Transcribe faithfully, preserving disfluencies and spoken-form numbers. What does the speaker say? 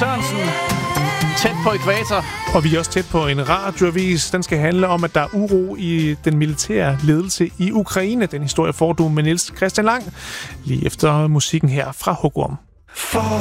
Sørensen. Tæt på ekvator. Og vi er også tæt på en radioavis. Den skal handle om, at der er uro i den militære ledelse i Ukraine. Den historie får du med Niels Christian Lang lige efter musikken her fra Hugorm.